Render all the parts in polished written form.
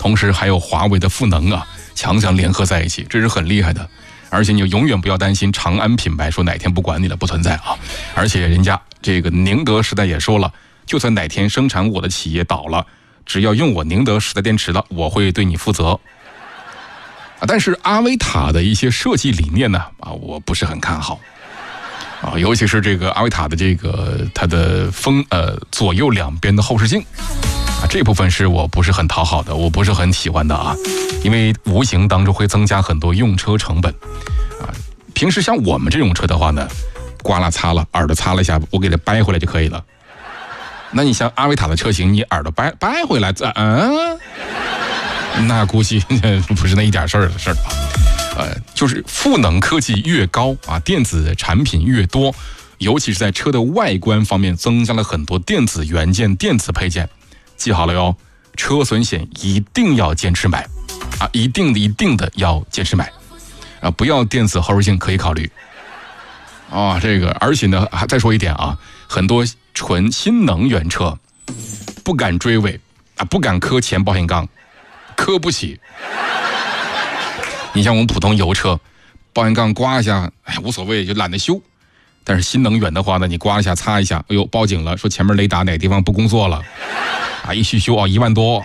同时还有华为的赋能啊，强强联合在一起，这是很厉害的。而且你永远不要担心长安品牌说哪天不管你了，不存在啊。而且人家这个宁德时代也说了，就算哪天生产我的企业倒了，只要用我宁德时代电池了，我会对你负责。但是阿维塔的一些设计理念呢，我不是很看好。尤其是这个阿维塔的这个它的左右两边的后视镜这部分是我不是很讨好的，我不是很喜欢的啊，因为无形当中会增加很多用车成本平时像我们这种车的话呢，刮了擦了，耳朵擦了一下，我给它掰回来就可以了。那你像阿维塔的车型，你耳朵掰回来那估计不是那一点事儿的事儿就是赋能科技越高电子产品越多，尤其是在车的外观方面增加了很多电子元件、电子配件。记好了哟，车损险一定要坚持买一定的要坚持买不要电子后视镜可以考虑这个。而且呢，再说一点很多纯新能源车不敢追尾不敢磕前保险杠，磕不起。你像我们普通油车，保险杠刮一下无所谓，就懒得修。但是新能源的话呢，你刮一下擦一下，哎呦报警了，说前面雷达哪个地方不工作了一去修1万多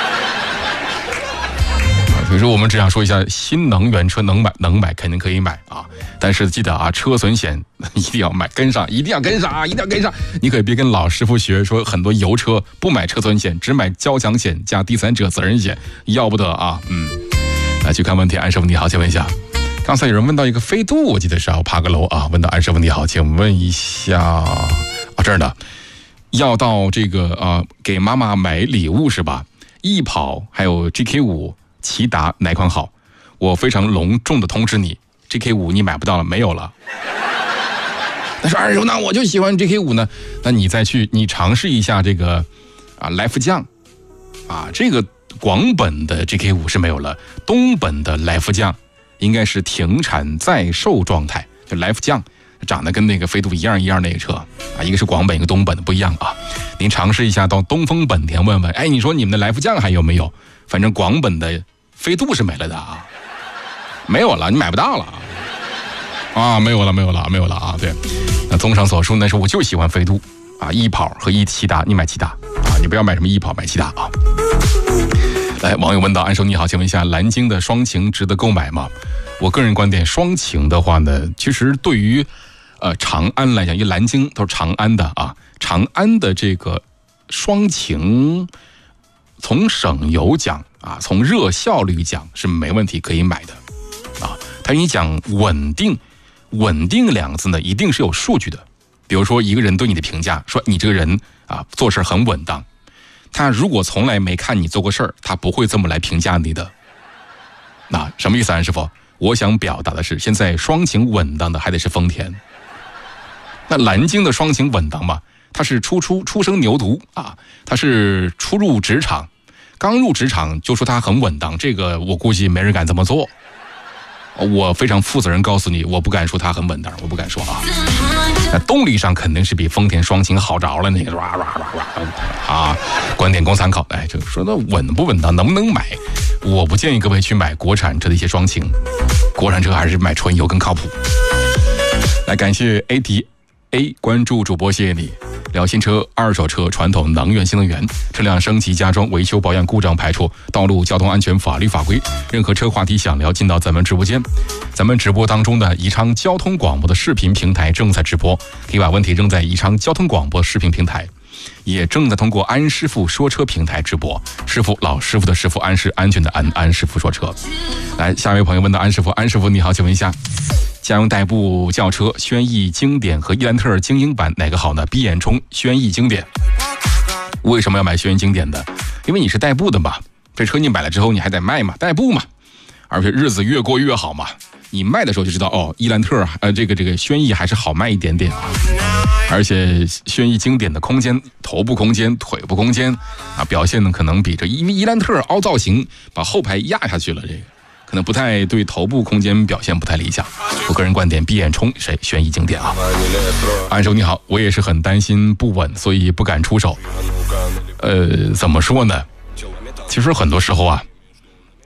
所以说我们只想说一下，新能源车能买肯定可以买但是记得车损险一定要买，跟上，一定要跟上。你可以别跟老师傅学，说很多油车不买车损险，只买交强险加第三者责任险，要不得来去看问题。安师傅你好，请问一下，刚才有人问到一个飞度，我记得是要爬个楼问到安师傅你好，请问一下这儿呢，要到这个给妈妈买礼物是吧？易跑还有 GK5、骐达哪款好？我非常隆重的通知你， GK5 你买不到了，没有了。他说二叔，那我就喜欢 GK5 呢，那你再去你尝试一下这个来福将这个广本的 GK5 是没有了，东本的来福将应该是停产在售状态，就来福将长得跟那个飞度一样那个车一个是广本，一个东本的不一样您尝试一下到东风本田问问，你说你们的来福将还有没有？反正广本的飞度是没了的没有了，你买不到了没有了对，那综上所述呢，是我就喜欢飞度易跑和骐达，你买骐达你不要买什么易跑，买骐达来，网友问到，安叔你好，请问一下，蓝鲸的双擎值得购买吗？我个人观点，双擎的话呢，其实对于长安来讲，因为蓝鲸都是长安的长安的这个双擎，从省油讲从热效率讲是没问题可以买的但是你讲稳定两个字呢，一定是有数据的。比如说一个人对你的评价，说你这个人做事很稳当，他如果从来没看你做过事儿，他不会这么来评价你的。那什么意思安师傅？我想表达的是，现在双擎稳当的还得是丰田。那蓝鲸的双擎稳当嘛，它是初生牛犊它是初入职场，刚入职场就说它很稳当，这个我估计没人敢这么做。我非常负责任告诉你，我不敢说它很稳当，我不敢说那动力上肯定是比丰田双擎好着了，那个观点供参考。这个说的稳不稳当，能不能买？我不建议各位去买国产车的一些双擎，国产车还是买纯油更靠谱。来，感谢 ATA 关注主播，谢谢你。聊新车、二手车、传统能源、新能源，车辆升级、加装、维修、保养、故障排除、道路交通安全、法律法规，任何车话题想聊，进到咱们直播间。咱们直播当中的宜昌交通广播的视频平台正在直播，可以把问题扔在宜昌交通广播视频平台，也正在通过安师傅说车平台直播。师傅，老师傅的师傅，安是安全的安，安师傅说车。来，下一位朋友问到安师傅，安师傅你好，请问一下，家用代步轿车轩逸经典和伊兰特精英版哪个好呢？闭眼冲轩逸经典。为什么要买轩逸经典的？因为你是代步的嘛，这车你买了之后你还得卖嘛，代步嘛，而且日子越过越好嘛。你卖的时候就知道伊兰特这个轩逸还是好卖一点点而且轩逸经典的空间，头部空间、腿部空间表现呢可能比这因为伊兰特凹造型把后排压下去了，这个可能不太对头部空间表现不太理想。我个人观点，闭眼冲轩逸经典安叔你好，我也是很担心不稳，所以不敢出手。怎么说呢？其实很多时候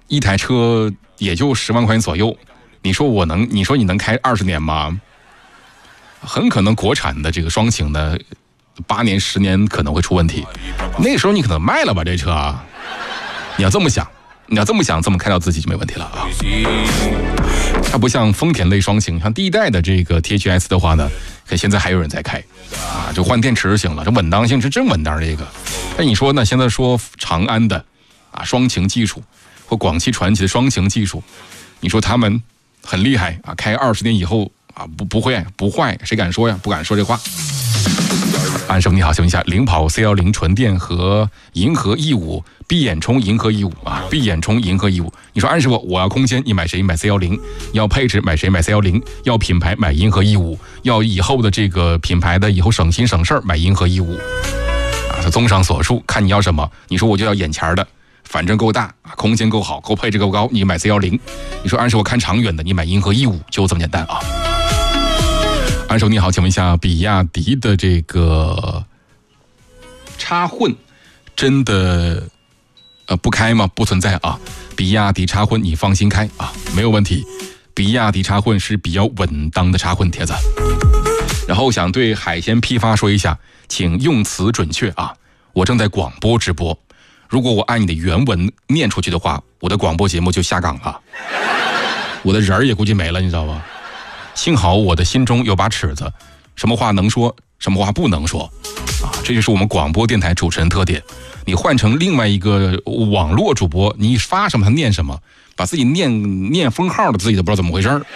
一台车也就10万块钱左右，你说你能开20年吗？很可能国产的这个双擎呢，8年10年可能会出问题，那时候你可能卖了吧这车啊。你要这么想，这么开到自己就没问题了啊。它不像丰田类双擎，像第一代的这个 THS 的话呢，现在还有人在开啊，就换电池就行了，这稳当性是真稳当这个。但你说呢？现在说长安的啊双擎技术或广汽传祺的双擎技术，你说他们很厉害啊，开20年以后啊不坏，谁敢说呀？不敢说这话。安师傅你好，请问一下，领跑 C10 纯电和银河 E5 闭眼充银河 E5啊，闭眼充银河 E5，你说安师傅我要空间，你买谁？买 C10，要配置买谁？买 C10，要品牌买银河 E5，要以后的这个品牌的以后省心省事儿买银河 E5啊。综上所述，看你要什么，你说我就要眼前的，反正够大啊，空间够好，够配置够高，你买 C10。你说安师傅看长远的，你买银河 E5，就这么简单啊。安师傅你好，请问一下，比亚迪的这个插混真的不开吗？不存在啊，比亚迪插混你放心开啊，没有问题。比亚迪插混是比较稳当的插混帖子。然后想对海鲜批发说一下，请用词准确啊，我正在广播直播，如果我按你的原文念出去的话，我的广播节目就下岗了，我的人儿也估计没了，你知道吧？幸好我的心中有把尺子，什么话能说，什么话不能说啊，这就是我们广播电台主持人特点。你换成另外一个网络主播，你发什么他念什么，把自己念封号的自己都不知道怎么回事啊。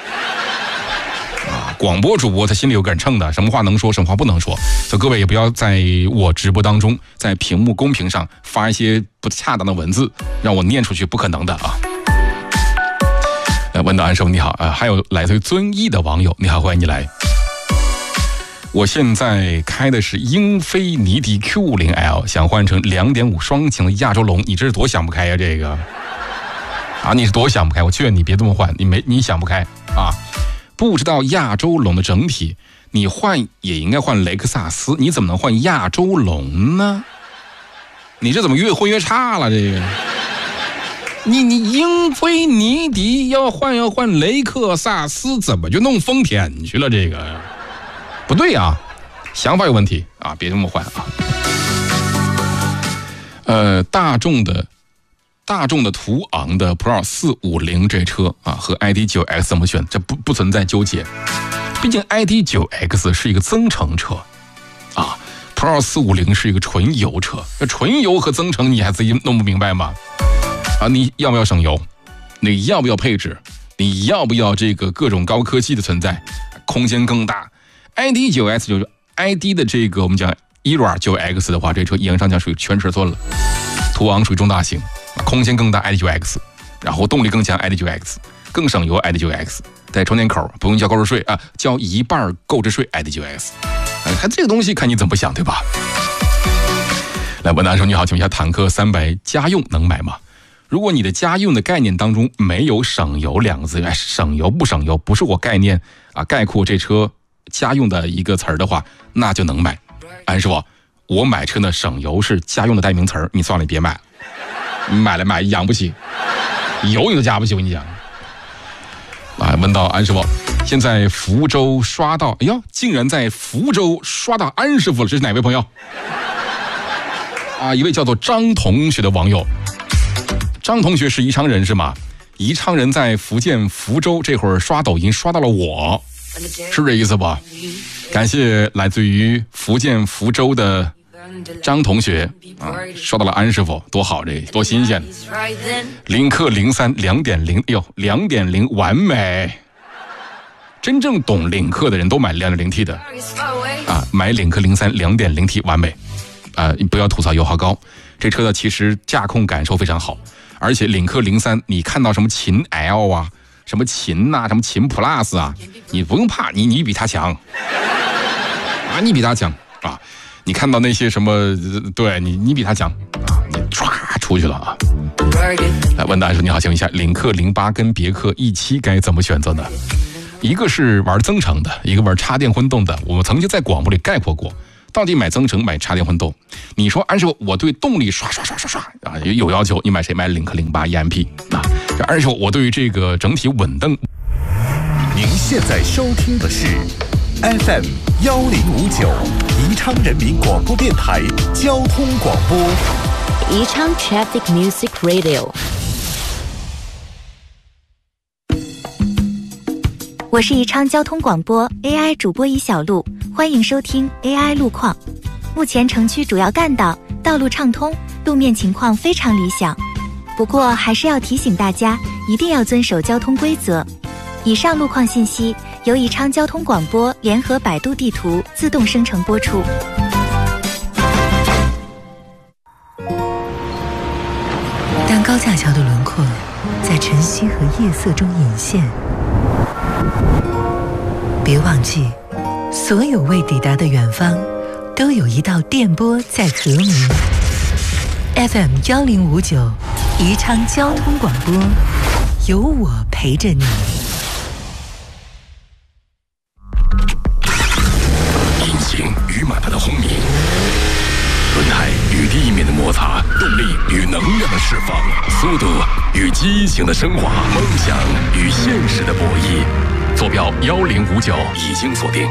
广播主播他心里有杆秤的，什么话能说，什么话不能说。所以各位也不要在我直播当中，在屏幕公屏上发一些不恰当的文字，让我念出去，不可能的啊。问到安师傅你好啊，还有来自于遵义的网友你好，欢迎你来。我现在开的是英菲尼迪 Q50L， 想换成 2.5 双擎的亚洲龙，你这是多想不开呀这个啊，你是多想不开，我劝你别这么换，你想不开啊。不知道亚洲龙的整体，你换也应该换雷克萨斯，你怎么能换亚洲龙呢？你这怎么越混越差了这个？你英菲尼迪要换雷克萨斯，怎么就弄丰田去了？这个不对啊，想法有问题啊，别这么换啊。大众的途昂的 Pro 450这车啊，和 ID.9X 怎么选？这不存在纠结，毕竟 ID.9X 是一个增程车啊 ，Pro 450是一个纯油车，纯油和增程你还自己弄不明白吗？啊，你要不要省油？你要不要配置？你要不要这个各种高科技的存在？空间更大 ，ID.9X 就是 ID 的这个我们讲 ERA9X 的话，这车严格上讲属于全尺寸了。途昂属于中大型，空间更大 ID.9X， 然后动力更强 ID.9X， 更省油 ID.9X， 带充电口不用交购置税啊，交1半购置税 ID.9X， 看这个东西看你怎么想对吧？来，问大叔你好，请问一下坦克300家用能买吗？如果你的家用的概念当中没有省油2个字，省油不省油不是我概念啊概括这车家用的一个词儿的话，那就能买。安师傅，我买车呢省油是家用的代名词儿，你算了，你别买，买了养不起，油你都加不起，我跟你讲。啊，问到安师傅，现在福州刷到，哎呦，竟然在福州刷到安师傅了，这是哪位朋友？啊，一位叫做张同学的网友。张同学是宜昌人是吗？宜昌人在福建福州，这会儿刷抖音刷到了我，是这意思吧？感谢来自于福建福州的张同学啊，刷到了安师傅，多好，这多新鲜！领克03 2.0， 哎呦 2.0 完美！真正懂领克的人都买 2.0T 的啊，买领克03 2.0T 完美啊！不要吐槽油耗高，这车的其实驾控感受非常好。而且领克03，你看到什么秦 L 啊，什么秦啊，什么秦 Plus 啊，你不用怕，你比他强啊，你比他强啊！你看到那些什么，对你比他强啊，你唰出去了啊！来问大叔你好，请问一下，领克08跟别克E7该怎么选择呢？一个是玩增程的，一个玩插电混动的，我们曾经在广播里概括过。到底买增程买插电混动？你说安师傅，我对动力刷啊有要求，你买谁？买领克08 EMP 啊。 而且我对于这个整体稳当。 您现在收听的是 FM 1059宜昌人民广播电台交通广播。 宜昌 Traffic Music Radio。 我是宜昌交通广播 AI 主播尹小璐，欢迎收听 AI 路况。目前城区主要干道道路畅通，路面情况非常理想。不过还是要提醒大家，一定要遵守交通规则。以上路况信息由宜昌交通广播联合百度地图自动生成播出。 当高架桥的轮廓在晨曦和夜色中隐现，别忘记，所有未抵达的远方，都有一道电波在和鸣。FM 1059，宜昌交通广播，有我陪着你。 引擎与马达的轰鸣，轮胎与地面的摩擦，动力与能量的释放，速度与激情的升华，梦想与现实的博弈。坐标1059已经锁定。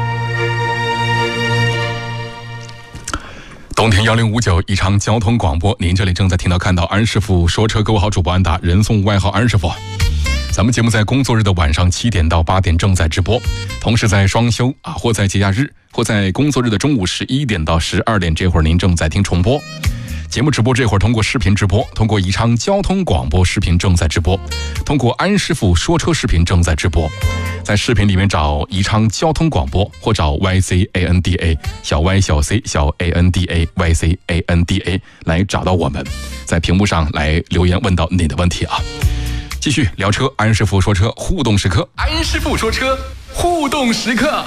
冬天1059宜昌交通广播，您这里正在听到看到安师傅说车，各位好，主播安达，人送外号安师傅。咱们节目在工作日的晚上7点到8点正在直播，同时在双休或在节假日，或在工作日的中午11点到12点，这会儿您正在听重播。节目直播这会儿通过视频直播，通过宜昌交通广播视频正在直播，通过安师傅说车视频正在直播。在视频里面找宜昌交通广播，或找 YCANDA 小 Y 小 C 小 ANDA YCANDA 来找到我们，在屏幕上来留言问到你的问题啊。继续聊车，安师傅说车互动时刻，安师傅说车互动时刻。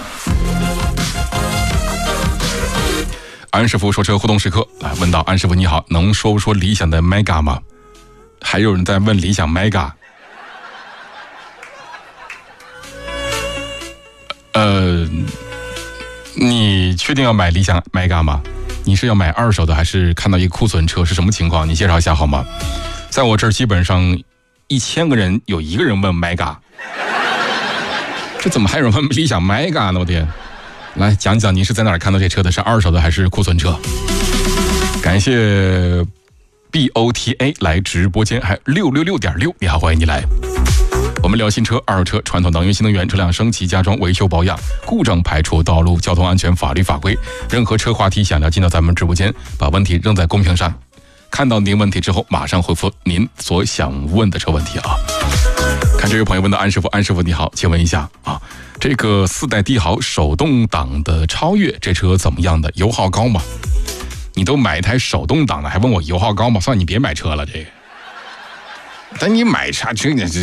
安师傅说车互动时刻，来问到安师傅你好，能说不说理想的 Mega 吗？还有人在问理想 Mega。你确定要买理想 Mega 吗？你是要买二手的，还是看到一个库存车？是什么情况？你介绍一下好吗？在我这儿基本上1000个人有1个人问 Mega， 这怎么还有人问理想 Mega 呢？我天！来讲讲你是在哪儿看到这车的，是二手的还是库存车？感谢 BOTA 来直播间，还666.6，你好，欢迎你来。我们聊新车、二手车、传统能源、新能源车辆升级、加装、维修保养、故障排除、道路交通安全、法律法规，任何车话题想聊进到咱们直播间，把问题扔在公屏上，看到您问题之后马上回复您所想问的车问题啊。看这位朋友问到安师傅，安师傅你好，请问一下啊，这个4代帝豪手动挡的超越这车怎么样的？油耗高吗？你都买一台手动挡了，还问我油耗高吗？算你别买车了，这个。但你买啥车呢？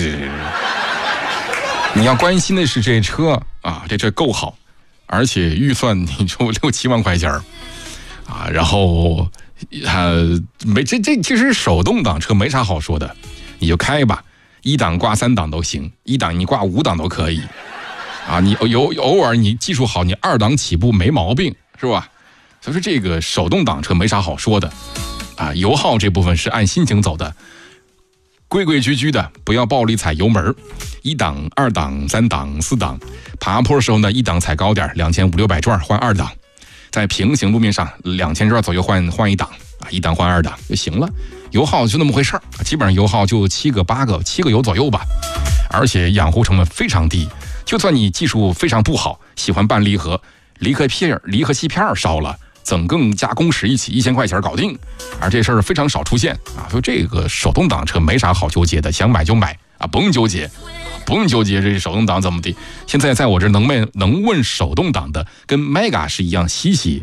你要关心的是这车啊，这车够好，而且预算你说6、7万块钱啊，然后这其实手动挡车没啥好说的，你就开吧，1档挂3档都行，1档你挂5档都可以啊。你偶尔你技术好，你2档起步没毛病，是吧？所以说这个手动挡车没啥好说的啊。油耗这部分是按心情走的，规规矩矩的，不要暴力踩油门，1档、2档、3档、4档，爬坡的时候呢，1档踩高点，2500、600转换2档，在平行路面上2000转左右换1档啊，1档换2档就行了。油耗就那么回事儿，基本上油耗就7个油左右吧，而且养护成本非常低。就算你技术非常不好，喜欢拌离合器片烧了，整个加工时一起1000块钱搞定，而这事儿非常少出现啊。所以这个手动挡车没啥好纠结的，想买就买啊，不用纠结这手动挡怎么的。现在在我这能问手动挡的，跟 Mega 是一样稀奇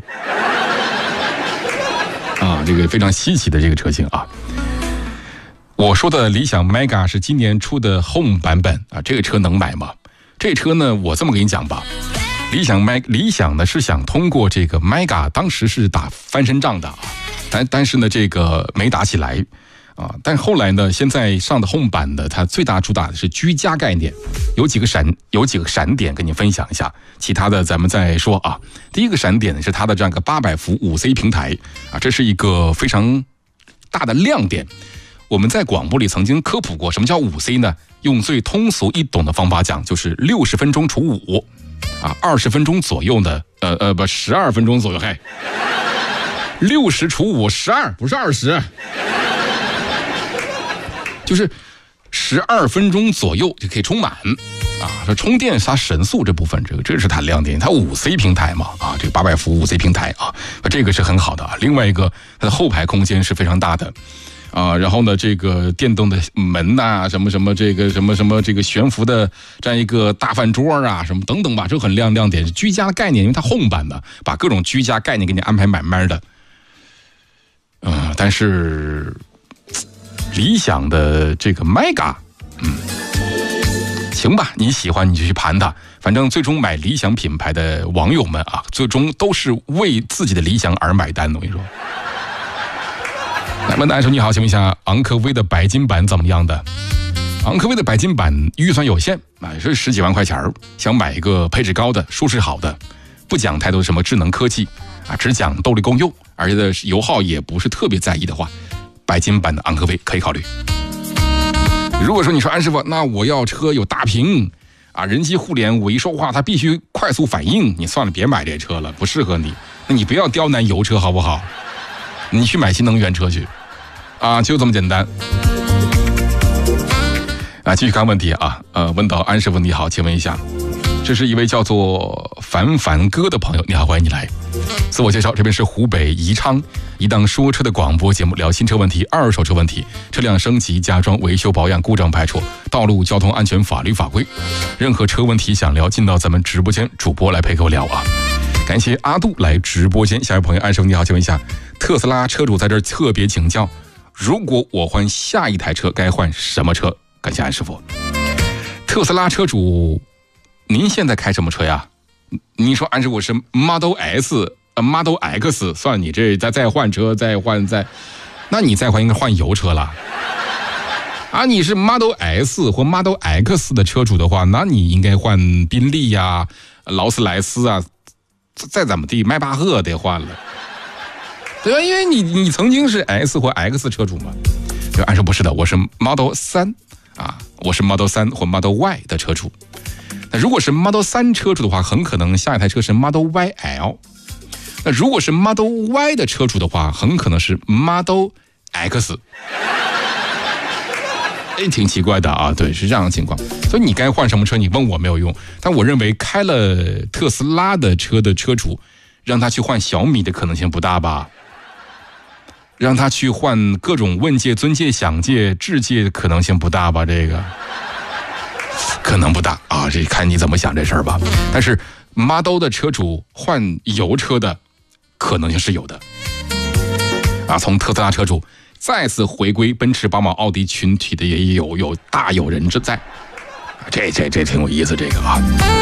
啊，这个非常稀奇的这个车型啊。我说的理想 Mega 是今年出的 Home 版本啊，这个车能买吗？这车呢，我这么跟你讲吧，理想呢是想通过这个 Mega 当时是打翻身仗的啊，但是呢这个没打起来啊。但后来呢，现在上的 Home 版的，它最大主打的是居家概念，有几个闪点跟你分享一下，其他的咱们再说啊。第一个闪点是它的这样一个800伏5C 平台啊，这是一个非常大的亮点。 我们在广播里曾经科普过什么叫5C 呢？用最通俗易懂的方法讲，就是60分钟除5啊，20分钟左右的12分钟左右，嘿，60除5 12，不是20，就是12分钟左右就可以充满啊。这充电它神速这部分，这是它亮点，它5C 平台嘛啊，这个800伏5C 平台啊，这个是很好的啊。另外一个，它的后排空间是非常大的。然后呢，这个电动的门呐，什么这个这个悬浮的这样一个大饭桌啊，什么等等吧，这很亮点。居家的概念，因为它home版的，把各种居家概念给你安排满满的。但是理想的这个 Mega，行吧，你喜欢你就去盘它。反正最终买理想品牌的网友们啊，最终都是为自己的理想而买单的。我跟你说。来问安叔你好，请问一下昂科威的白金版怎么样的？昂科威的白金版预算有限啊，也是10几万块钱，想买一个配置高的、舒适好的，不讲太多什么智能科技啊，只讲动力够用，而且的油耗也不是特别在意的话，白金版的昂科威可以考虑。如果说你说安师傅，那我要车有大屏啊，人机互联，我一说话它必须快速反应，你算了，别买这车了，不适合你。那你不要刁难油车好不好？你去买新能源车去，啊，就这么简单。啊，继续看问题啊，问到安师傅你好，请问一下，这是一位叫做凡哥的朋友，你好，欢迎你来。自我介绍，这边是湖北宜昌一档说车的广播节目，聊新车问题、二手车问题、车辆升级、加装、维修保养、故障排除、道路交通安全、法律法规，任何车问题想聊，进到咱们直播间，主播来陪我聊啊。感谢阿杜来直播间。下一位朋友安师傅你好，请问一下，特斯拉车主在这儿特别请教，如果我换下一台车该换什么车？感谢安师傅。特斯拉车主，您现在开什么车呀？您说安师傅是 Model S、Model X， 算你这再换车那你再换应该换油车了。啊，你是 Model S 或 Model X 的车主的话，那你应该换宾利呀、劳斯莱斯啊。再怎么地，迈巴赫得换了，对吧？因为你曾经是 S 或 X 车主嘛。就按说不是的，我是 Model 3啊，我是 Model 3或 Model Y 的车主。那如果是 Model 3车主的话，很可能下一台车是 Model YL。那如果是 Model Y 的车主的话，很可能是 Model X。挺奇怪的啊，对，是这样的情况。所以你该换什么车，你问我没有用。但我认为开了特斯拉的车的车主，让他去换小米的可能性不大吧？让他去换各种问界、尊界、享界、智界的可能性不大吧？这个可能不大啊，这看你怎么想这事儿吧。但是 Model 的车主换油车的可能性是有的啊。从特斯拉车主再次回归奔驰、宝马、奥迪群体的也有大有人之在，这挺有意思这个啊。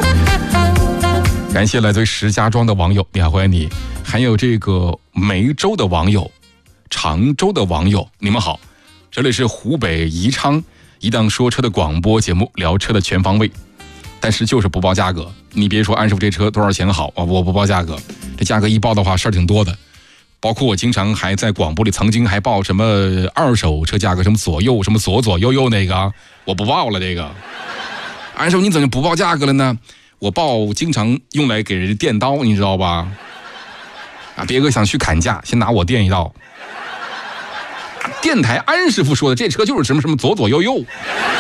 感谢来自于石家庄的网友，你好，欢迎你。还有这个梅州的网友、常州的网友，你们好。这里是湖北宜昌一档说车的广播节目，聊车的全方位，但是就是不报价格。你别说安师傅这车多少钱好啊，我不报价格，这价格一报的话事儿挺多的。包括我经常还在广播里曾经还报什么二手车价格，什么左右什么左右那个，我不报了这个。安师傅你怎么不报价格了呢？我报经常用来给人电刀，你知道吧？啊，别个想去砍价，先拿我电一刀。电台安师傅说的这车就是什么左右。